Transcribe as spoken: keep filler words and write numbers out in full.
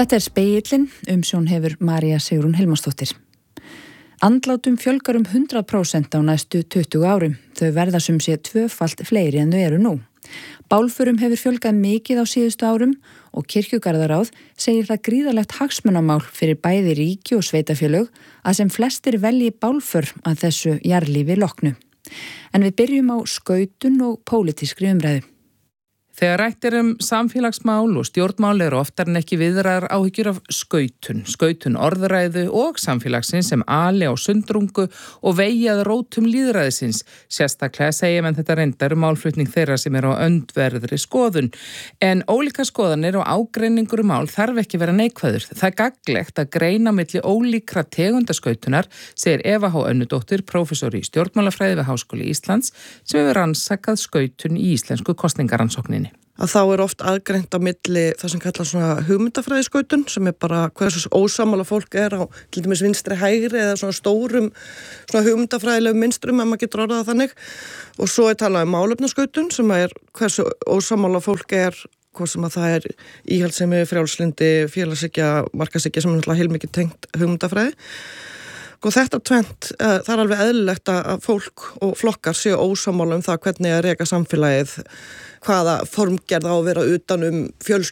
Þetta er Spegillinn, umsjón hefur María Sigrún Hilmarsdóttir. Andlátum fjölgar um hundrað prósent á næstu tuttugu árum. Þau verða sum sé tvöfalt fleiri en þau eru nú. Bálförum hefur fjölgað mikið á síðustu árum og Kirkjugarðaráð segir það gríðarlegt hagsmunamál fyrir bæði ríki og sveitafélög að sem flestir velji bálför að þessu jarðlífi loknu. En við byrjum á skautun og pólitískri umræðu. Þegar rætt er um samfélagsmál og stjórnmál eru oftar en ekki viðraðar áhyggjur af skautun, skautun orðræðu og samfélagsins sem ali á sundrungu og vegi að rótum lýðræðisins. Sérstaklega segja menn þetta reyndar um málflutning þeirra sem eru á öndverðri skoðun. En ólíka skoðanir og ágreiningur um mál þarf ekki vera neikvæður. Það er gagnlegt að greina milli ólíkra tegundaskautunar, segir Eva H. Önnudóttir, prófessor í stjórnmálafræði við Háskóli Íslands, sem hefur rannsakað skautun í íslensku kosningarannsókninni. Að þá er oft aðgreint á milli það sem kallar svona hugmyndafræðiskautun sem er bara hversu ósammála fólk er á til dæmis vinstri hægri eða svona stórum svona hugmyndafræðilegum mynstrum ef maður getur orðað þannig og svo er talað um málefnaskautun sem er hversu ósammála fólk er hvað sem að það er íhaldssemi, frjálslyndi, félagshyggja, markaðshyggja sem er náttúrulega heilmikið tengt hugmyndafræði. Og þetta tvent, uh, það er alveg eðlilegt að fólk og flokkar séu ósammála um það hvernig að reka samfélagið, hvaða formgerð á að vera utan um fjölskyldu